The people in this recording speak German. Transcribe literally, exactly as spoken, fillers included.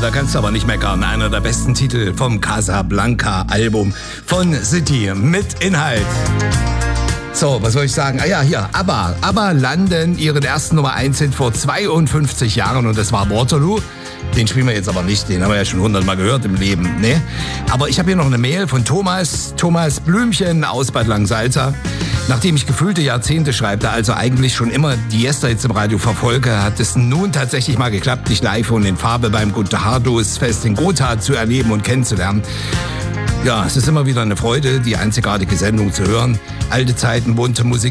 da kannst du aber nicht meckern. Einer der besten Titel vom Casablanca-Album von City mit Inhalt. So, was soll ich sagen? Ah ja, hier, ABBA. ABBA landen ihren ersten Nummer eins Hit vor zweiundfünfzig Jahren und das war Waterloo. Den spielen wir jetzt aber nicht, den haben wir ja schon hundertmal gehört im Leben, ne? Aber ich habe hier noch eine Mail von Thomas, Thomas Blümchen aus Bad Langsalza. Nachdem ich gefühlte Jahrzehnte schreibe, also eigentlich schon immer die Yesterhits im Radio verfolge, hat es nun tatsächlich mal geklappt, dich live und in Farbe beim Gunter Hardus Fest in Gotha zu erleben und kennenzulernen. Ja, es ist immer wieder eine Freude, die einzigartige Sendung zu hören. Alte Zeiten, bunte Musik